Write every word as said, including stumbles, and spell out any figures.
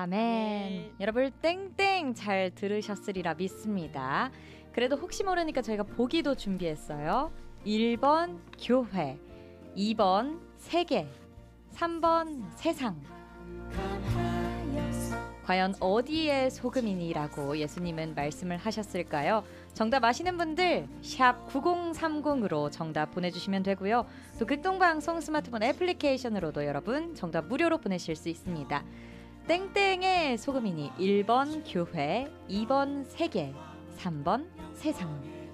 아멘. 아멘. 여러분 땡땡 잘 들으셨으리라 믿습니다. 그래도 혹시 모르니까 저희가 보기도 준비했어요. 일 번 교회, 이 번 세계, 삼 번 세상. 과연 어디에 소금이니라고 예수님은 말씀을 하셨을까요? 정답 아시는 분들 샵 구공삼공으로 정답 보내주시면 되고요. 또 극동방송 스마트폰 애플리케이션으로도 여러분 정답 무료로 보내실 수 있습니다. 땡땡의 소금이니 일 번 교회, 이 번 세계, 삼 번 세상.